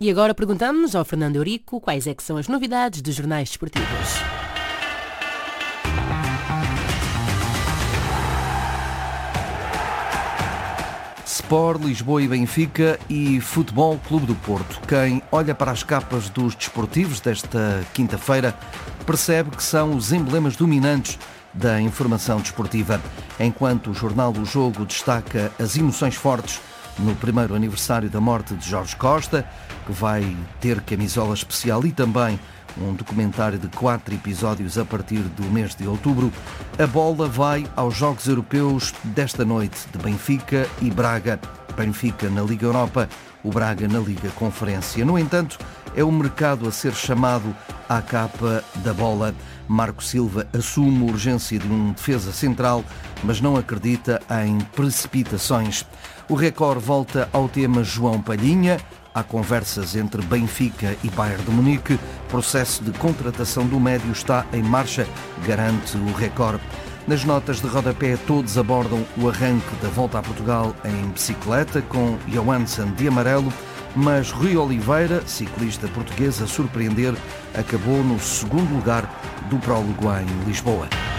E agora perguntamos ao Fernando Eurico quais é que são as novidades dos jornais desportivos. Sport, Lisboa e Benfica e Futebol Clube do Porto. Quem olha para as capas dos desportivos desta quinta-feira percebe que são os emblemas dominantes da informação desportiva. Enquanto o jornal O Jogo destaca as emoções fortes no primeiro aniversário da morte de Jorge Costa, que vai ter camisola especial e também um documentário de 4 episódios a partir do mês de outubro, a bola vai aos Jogos Europeus desta noite de Benfica e Braga. Benfica na Liga Europa, o Braga na Liga Conferência. No entanto, é o mercado a ser chamado à capa da bola. Marco Silva assume a urgência de um defesa central, mas não acredita em precipitações. O Record volta ao tema João Palhinha. Há conversas entre Benfica e Bayern de Munique. Processo de contratação do médio está em marcha, garante o Record. Nas notas de rodapé, todos abordam o arranque da volta a Portugal em bicicleta, com Johansson de amarelo, mas Rui Oliveira, ciclista português a surpreender, acabou no segundo lugar do prólogo em Lisboa.